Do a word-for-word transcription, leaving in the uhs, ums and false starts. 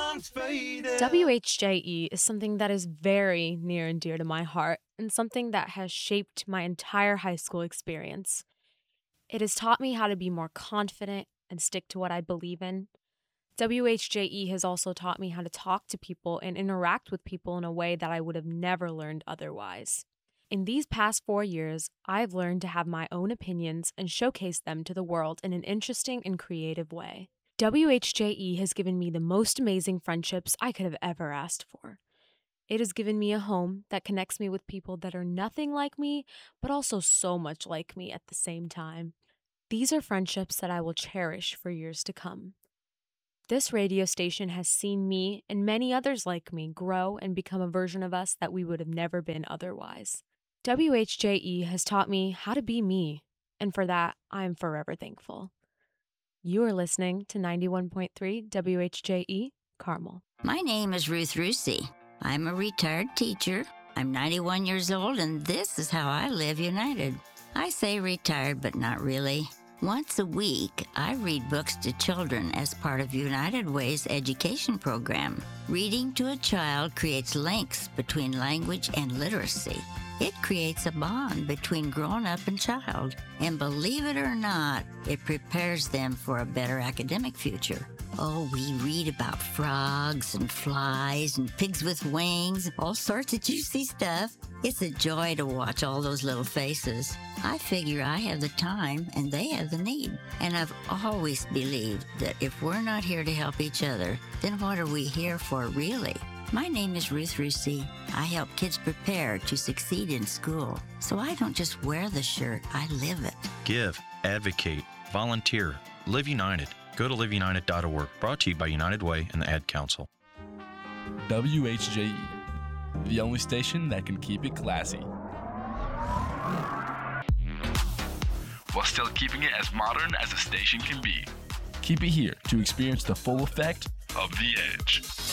W H J E is something that is very near and dear to my heart and something that has shaped my entire high school experience. It has taught me how to be more confident and stick to what I believe in. W H J E has also taught me how to talk to people and interact with people in a way that I would have never learned otherwise. In these past four years, I've learned to have my own opinions and showcase them to the world in an interesting and creative way. W H J E has given me the most amazing friendships I could have ever asked for. It has given me a home that connects me with people that are nothing like me, but also so much like me at the same time. These are friendships that I will cherish for years to come. This radio station has seen me and many others like me grow and become a version of us that we would have never been otherwise. W H J E has taught me how to be me, and for that, I am forever thankful. You are listening to ninety-one point three W H J E, Carmel. My name is Ruth Rusey. I'm a retired teacher. I'm ninety-one years old, and this is how I live United. I say retired, but not really. Once a week, I read books to children as part of United Way's education program. Reading to a child creates links between language and literacy. It creates a bond between grown-up and child. And believe it or not, it prepares them for a better academic future. Oh, we read about frogs and flies and pigs with wings, all sorts of juicy stuff. It's a joy to watch all those little faces. I figure I have the time and they have the need. And I've always believed that if we're not here to help each other, then what are we here for really? My name is Ruth Rusey. I help kids prepare to succeed in school. So I don't just wear the shirt, I live it. Give, advocate, volunteer, Live United. Go to live united dot org. Brought to you by United Way and the Ad Council. W H J E, the only station that can keep it classy, while still keeping it as modern as a station can be. Keep it here to experience the full effect of The Edge.